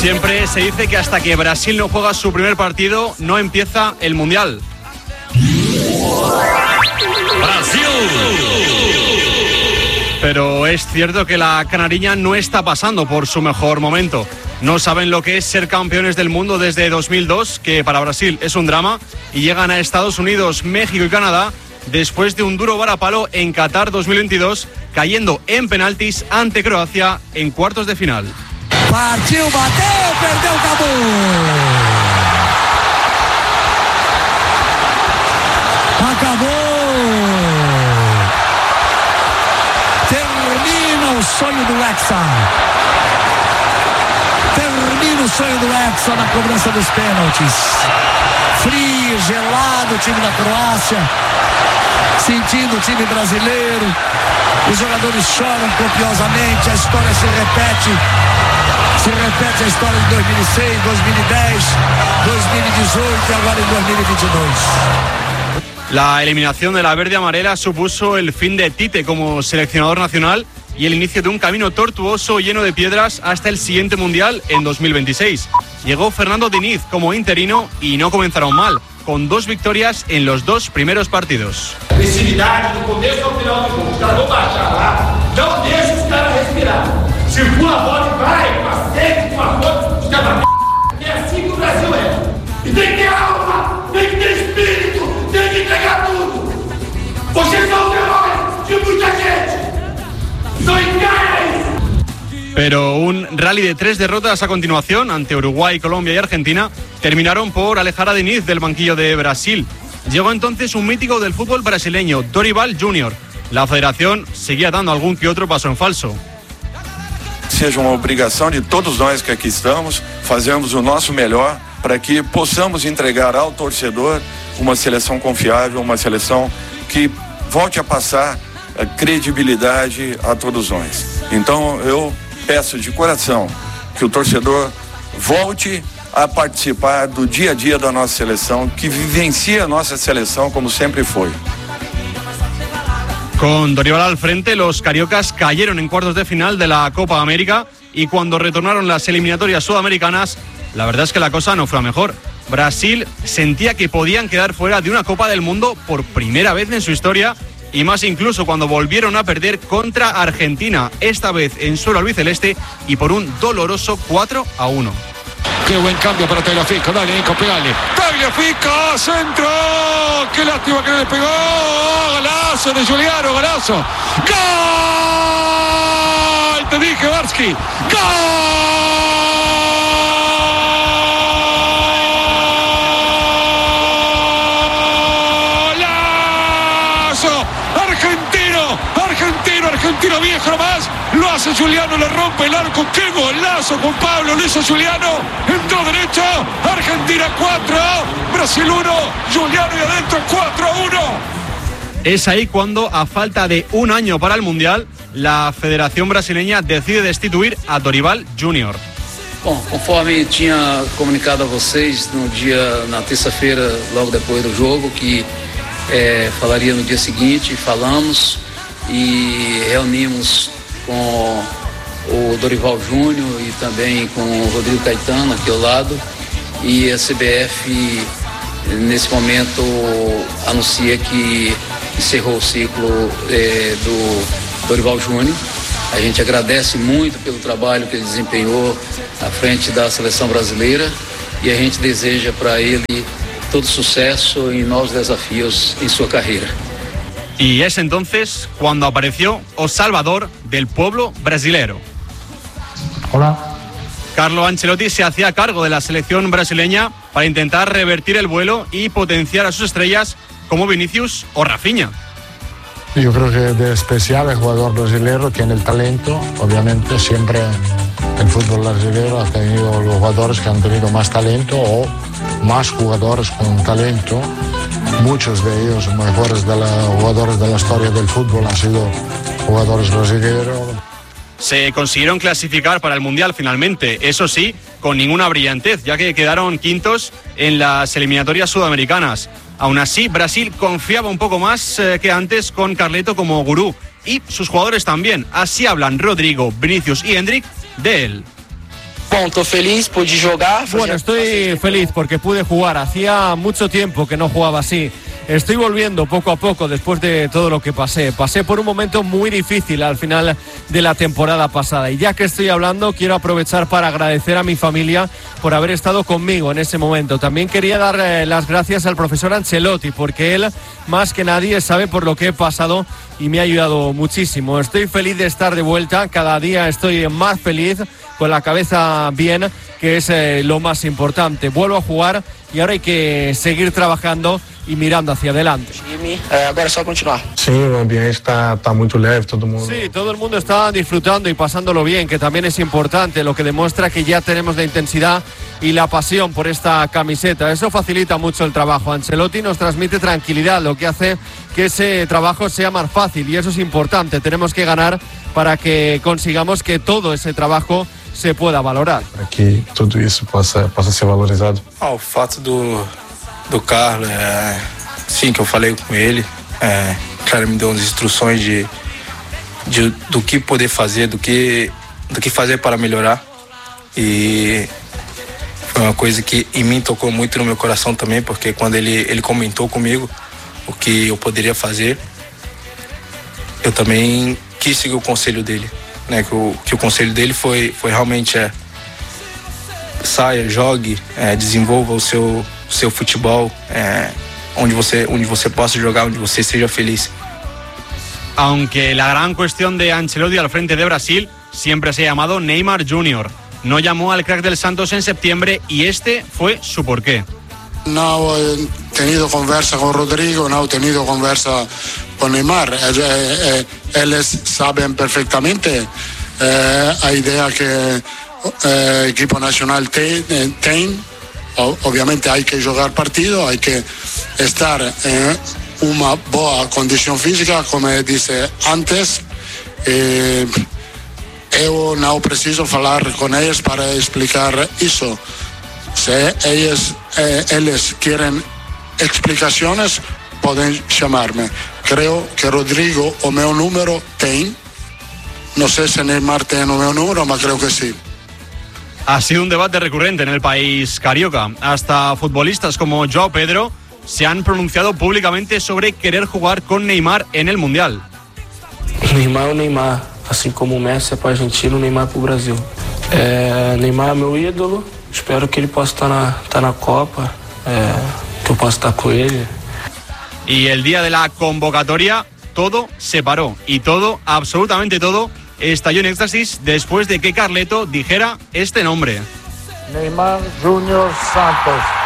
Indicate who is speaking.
Speaker 1: Siempre se dice que hasta que Brasil no juega su primer partido, no empieza el Mundial.
Speaker 2: ¡Brasil!
Speaker 1: Pero es cierto que la canariña no está pasando por su mejor momento. No saben lo que es ser campeones del mundo desde 2002, que para Brasil es un drama, y llegan a Estados Unidos, México y Canadá después de un duro varapalo en Qatar 2022, cayendo en penaltis ante Croacia en cuartos de final.
Speaker 3: Partiu, bateu, perdeu, acabou. Acabou. Termina o sonho do Hexa. Termina o sonho do Hexa na cobrança dos pênaltis. Frio, gelado o time da Croácia. Sentindo o time brasileiro. Os jogadores choram copiosamente. A história se repete. Se repete a história de 2006, 2010, 2018 y ahora en 2022.
Speaker 1: La eliminación de la verde amarela supuso el fin de Tite como seleccionador nacional y el inicio de un camino tortuoso lleno de piedras hasta el siguiente Mundial en 2026. Llegó Fernando Diniz como interino y no comenzaron mal, con 2 victorias en los 2 primeros partidos.
Speaker 4: Agressividade do começo ao final do jogo. Os caras vão baixar lá. Não deixa os caras respirar. Circula a bola e vai, com a sede, com a força. Os caras é assim que o Brasil é. E tem que ter alma, tem que ter espírito, tem que entregar tudo. Vocês são os heróis de muita gente. São incríveis.
Speaker 1: Pero un rally de 3 derrotas a continuación ante Uruguay, Colombia y Argentina terminaron por alejar a Diniz del banquillo de Brasil. Llegó entonces un mítico del fútbol brasileño, Dorival Júnior. La federación seguía dando algún que otro paso en falso.
Speaker 5: Seja uma obrigação de todos nós que aqui estamos, fazemos o nosso melhor para que possamos entregar ao torcedor uma seleção confiável, uma seleção que volte a passar credibilidade a todos nós. Então eu peço de coração que o torcedor volte a participar do dia a dia da nossa seleção, que vivencia a nossa seleção como sempre foi.
Speaker 1: Con Dorival al frente, los cariocas cayeron en cuartos de final de la Copa América y cuando retornaron las eliminatorias sudamericanas, la verdad es que la cosa no fue a mejor. Brasil sentía que podían quedar fuera de una Copa del Mundo por primera vez en su historia y más incluso cuando volvieron a perder contra Argentina, esta vez en suelo albiceleste y por un doloroso 4-1.
Speaker 6: Qué buen cambio para Tagliafico, dale Nico, pegale. Tagliafico, centro, qué lástima que no le pegó. Golazo de Giuliano, golazo. ¡Gol! Te dije, Barsky. ¡Golazo! Argentino viejo nomás. Lo hace Giuliano, le rompe el arco. ¡Qué golazo, Juan Pablo! Lo hizo Giuliano. Entró derecho. Argentina 4. Brasil 1. Giuliano y adentro 4-1.
Speaker 1: Es ahí cuando, a falta de un año para el Mundial, la Federación Brasileña decide destituir a Dorival Júnior.
Speaker 7: Bom, conforme tinha comunicado a vocês na terça-feira, logo depois do jogo, que falaria no dia seguinte, falamos e reunimos com o Dorival Júnior e também com o Rodrigo Caetano aqui ao lado, e a CBF nesse momento anuncia que encerrou o ciclo do Dorival Júnior. A gente agradece muito pelo trabalho que ele desempenhou à frente da seleção brasileira e a gente deseja para ele todo suceso y nuevos desafíos en su carrera.
Speaker 1: Y es entonces cuando apareció o Salvador del pueblo brasilero.
Speaker 8: Hola.
Speaker 1: Carlo Ancelotti se hacía cargo de la selección brasileña para intentar revertir el vuelo y potenciar a sus estrellas como Vinicius o Rafinha.
Speaker 8: Yo creo que de especial el jugador brasileño tiene el talento. Obviamente siempre el fútbol brasileño ha tenido los jugadores que han tenido más talento o más jugadores con talento. Muchos de ellos mejores jugadores de la historia del fútbol han sido jugadores brasileños.
Speaker 1: Se consiguieron clasificar para el Mundial finalmente, eso sí, con ninguna brillantez, ya que quedaron quintos en las eliminatorias sudamericanas. Aún así, Brasil confiaba un poco más que antes con Carleto como gurú y sus jugadores también. Así hablan Rodrigo, Vinicius y Endrick de él.
Speaker 2: Bom, tô feliz, pude jogar.
Speaker 9: Bueno, estoy feliz porque pude jugar. Hacía mucho tiempo que no jugaba así. Estoy volviendo poco a poco después de todo lo que pasé. Pasé por un momento muy difícil al final de la temporada pasada. Y ya que estoy hablando, quiero aprovechar para agradecer a mi familia por haber estado conmigo en ese momento. También quería dar las gracias al profesor Ancelotti, porque él, más que nadie, sabe por lo que he pasado y me ha ayudado muchísimo. Estoy feliz de estar de vuelta. Cada día estoy más feliz, con la cabeza bien, que es lo más importante. Vuelvo a jugar y ahora hay que seguir trabajando y mirando hacia adelante.
Speaker 2: Agora é só continuar.
Speaker 8: Sí, el ambiente está muy leve, todo el mundo.
Speaker 9: Sí, todo el mundo está disfrutando y pasándolo bien, que también es importante, lo que demuestra que ya tenemos la intensidad y la pasión por esta camiseta. Eso facilita mucho el trabajo. Ancelotti nos transmite tranquilidad, lo que hace que ese trabajo sea más fácil, y eso es importante. Tenemos que ganar para que consigamos que todo ese trabajo se pueda valorar.
Speaker 8: Para que tudo isso possa ser valorizado.
Speaker 10: O fato do Carlos, sim, que eu falei com ele, claro, me deu umas instruções do que poder fazer, do que fazer para melhorar, e foi uma coisa que em mim tocou muito no meu coração também, porque quando ele comentou comigo o que eu poderia fazer, eu também quis seguir o conselho dele, né? Que o conselho dele foi realmente saia, jogue, desenvolva o seu futebol, onde você possa jogar, onde você seja feliz.
Speaker 1: Aunque la gran cuestión de Ancelotti al frente de Brasil siempre se ha llamado Neymar Jr. No llamó al crack del Santos en septiembre y este fue su porqué.
Speaker 11: No he tenido conversa con Rodrigo, no he tenido conversa con Neymar. Ellos saben perfectamente la idea que el equipo nacional tiene. Obviamente hay que jugar partido, hay que estar en una buena condición física, como dije antes. Yo no preciso hablar con ellos para explicar eso. Si ellos quieren explicaciones, pueden llamarme. Creo que Rodrigo o mi número tiene. No sé si Neymar tiene o mi número, pero creo que sí.
Speaker 1: Ha sido un debate recurrente en el país carioca. Hasta futbolistas como João Pedro se han pronunciado públicamente sobre querer jugar con Neymar en el Mundial.
Speaker 12: Neymar o Neymar, assim como o Messi é para a Argentina, o Neymar é para o Brasil. Neymar é meu ídolo, espero que ele possa estar na Copa, que eu possa estar com ele.
Speaker 1: Y el día de la convocatoria todo se paró, y todo, absolutamente todo, estalló en éxtasis después de que Carleto dijera este nombre.
Speaker 3: Neymar Júnior Santos.